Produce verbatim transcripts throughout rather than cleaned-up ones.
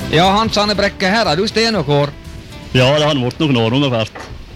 Ja, Hans Arne Brekke, her har du stedet noen år. Ja, det har vært noen år ungefær.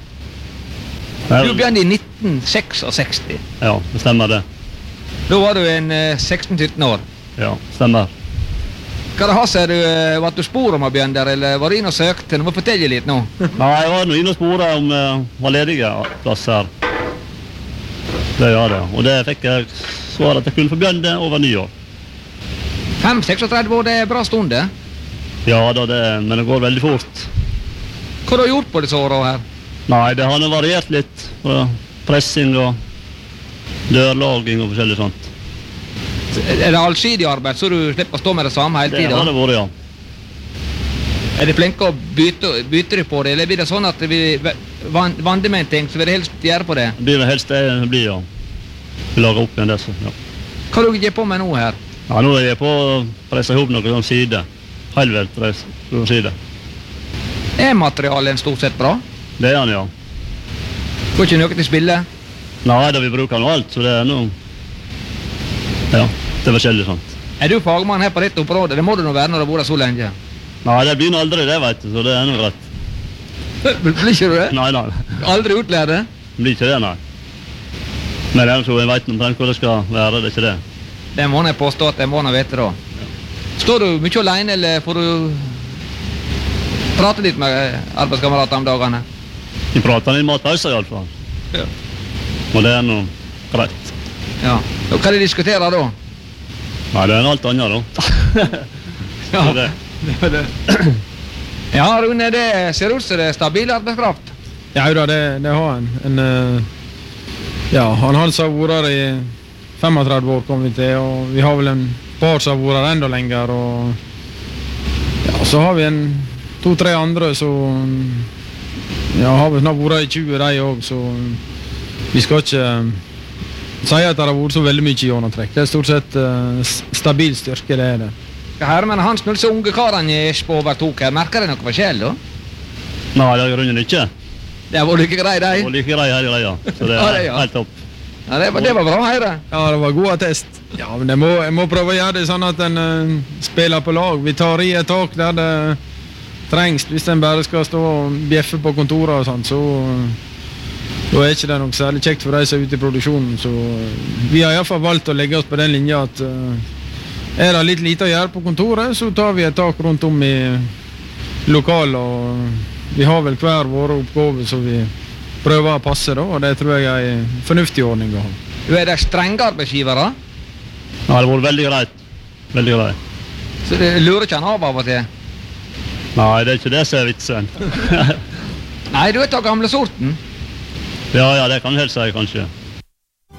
Du begynte i nitten sekstiseks. Ja, det stemmer det. Da var du en eh, seksten sytten år. Ja, stemmer. Hva det har seg, du, eh, var du spor om å begynne der, eller var du inn og søkte? Du må fortelle litt nå. Nei, jeg var nå inne og sporet om uh, var ledige plasser. Det gjør det, og det fikk jeg svar at jeg kunne få begynne over nyår. fem seksogtredve år, det er bra stund, det. Ja da, det, men det går veldig fort. Hva har du gjort på disse årene her? Nei, det har nå variert litt. Pressing og dørlaging og forskjellig sånt. Er det allsidig arbeid, så du slipper å stå med det samme hele tiden? Det har det vært, ja. Er de flinke å bytte, bytte på det, eller blir det sånn at vi vandrer med en ting, så vil det helst gjøre på det? Det blir det helst det blir, ja. Vi lager opp igjen det, så, ja. Hva har du gjør på med nå her? Ja, nå er jeg på å presse ihop noen sånn side. Halvvelt press, noen side. Er materialen stort sett bra? Det er han, ja. Går ikke noe til spille? Nei, da vi bruker nå alt, så det er noe... Ja, det er forskjellig sånt. Er du fagmann her på dette området? Det må du nå være når du bor der så lenge. Nei, det blir nå aldri det, vet du, så det er noe rett. Blir ikke du det? Nei, nei. Aldri utlært det? Blir ikke det, nei. Men det er så jeg vet omtrent hva det skal være, det er ikke det. Det må jeg påstå at jeg må nå vite da. Ja. Står du mye alene, eller får du prate litt med arbeidskamerater om dagene? Vi prater litt matpauser i alle fall. Ja. Og det er noe greit. Ja. Og hva de diskuterer da? Nei, det er alt annet da. Ja, det er det. Ja, Rune, det ser ut som det er stabil arbeidskraft. Ja, da, det, det har en. en uh, ja, han Hans har vært her i femogtredve år, kom vi til, og vi har vel en par som har vært her enda lenger, og ja, så har vi en to-tre andre, så ja, har vi snart vært i tjue de også, så vi skal ikke uh, si at det har vært så veldig mye gjennomtrekk. Det er stort sett uh, stabil styrke, det er det. Her, men Hans, når disse unge karene i Espo overtok her, merker det noe forskjell da? Nei, det er grunnen ikke. Det var like grei, de? Det var like grei her i greia, så det er ja, det, ja. helt topp. Ja, det var, det var bra å høre. Ja, det var god attest. Ja, men jeg må, jeg må prøve å gjøre det sånn at en uh, spiller på lag. Vi tar i et tak der det trengs. Hvis en bare skal stå og bjeffe på kontoret og sånt, så uh, da er ikke det noe særlig kjekt for de som er ute i produksjonen. Så uh, vi har i hvert fall valgt å legge oss på den linja at uh, er det litt lite å gjøre på kontoret, så tar vi et tak rundt om i lokal, og vi har vel hver våre oppgaver så vi prøver å passe da, og det tror jeg er en fornuftig ordning å ha. Du er det strenge arbeidsgivere? Ja, det har vært veldig greit. Veldig greit. Så det lurer ikke han av av og til? Nei, det er ikke det som er vitsen. Nei, du er ta gamle sorten. Ja, ja, det kan jeg helst si, kanskje.